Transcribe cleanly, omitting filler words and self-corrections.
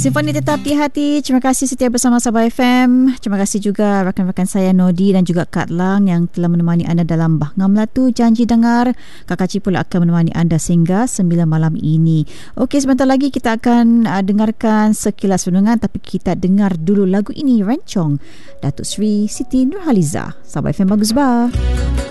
Simfoni tetap di hati. Terima kasih setia bersama Sabah FM. Terima kasih juga rakan-rakan saya Nodi dan juga Kak Lang yang telah menemani anda dalam Bahngah Melatu Janji Dengar. Kak Kaci pula akan menemani anda sehingga 9 malam ini. Okey, sebentar lagi kita akan dengarkan sekilas renungan, tapi kita dengar dulu lagu ini, Rencong, Datuk Seri Siti Nurhaliza. Sabah FM bagus bah.